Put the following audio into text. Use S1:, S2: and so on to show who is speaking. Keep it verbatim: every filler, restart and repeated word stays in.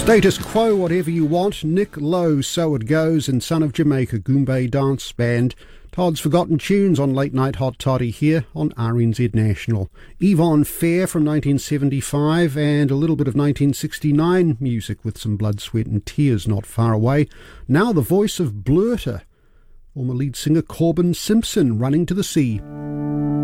S1: Status Quo, Whatever You Want, Nick Lowe, So It Goes, and Son of Jamaica, Goombay Dance Band. Todd's Forgotten Tunes on Late Night Hot Toddy here on R N Z National. Yvonne Fair from nineteen seventy-five and a little bit of nineteen sixty-nine music with some blood, sweat and tears not far away. Now the voice of Blurter, former lead singer Corbin Simpson, Running to the Sea.